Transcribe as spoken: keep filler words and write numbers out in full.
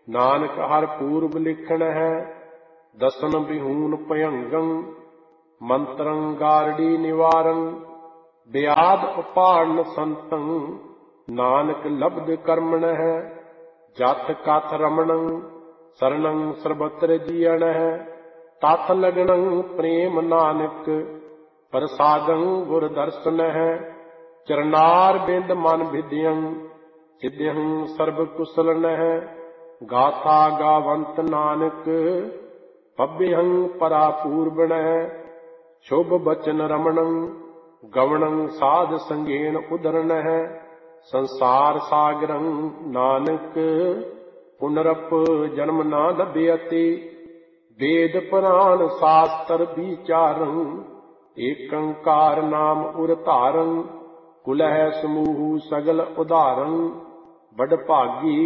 ਨਾਨਕ ਹਰ ਪੂਰਬ ਲਿਖਣ ਹੈ, ਦਸਨ ਬਿਹੂਨ ਭਯੰਗੰ। ਮੰਤਰੰ ਗਾਰੜੀ ਨਿਵਾਰੰ, ਬਿਆਦ ਉਪਾੜਨ ਸੰਤੰ। ਨਾਨਕ ਲਬਧ ਕਰਮਣ ਹੈ, ਜਤ ਕਥ ਰਮਣੰ। ਸਰਣੰ ਸਰਬਤਰ ਜੀਅਣ ਹੈ, ਤਥ ਲਗਣੰ ਪ੍ਰੇਮ ਨਾਨਕ। ਪ੍ਰਸਾਦੰ ਗੁਰ ਦਰਸ਼ਨ ਹੈ, ਚਰਨਾਰ ਬਿੰਦ ਮਨ ਵਿਦਿਅੰ। ਸਿਧਿਅੰ ਸਰਬ ਕੁਸਲਨ ਹੈ, ਗਾਥਾ ਗਾਵੰਤ ਨਾਨਕ। ਪੱਬਿਅੰ ਪਰਾ ਪੂਰਬਣ ਹੈ, ਸ਼ੁਭ ਬਚਨ ਰਮਣੰ। ਗਵਣੰ ਸਾਧ ਸੰਗੇਨ ਉਦਰਨ ਹੈ, ਸੰਸਾਰ ਸਾਗਰੰ ਨਾਨਕ। ਪੁਨਰਪ ਜਨਮ ਨਾ ਲਭਿਅਤੀ, ਵੇਦ ਪੁਰਾਨ ਸ਼ਾਸਤਰ ਵਿਚਾਰੰ। ਏਕੰਕਾਰ ਨਾਮ ਉਰ ਧਾਰੰ, ਕੁਲਹਿ ਸਮੂਹ ਸਗਲ ਉਧਾਰੰ। ਬਡ ਭਾਗੀ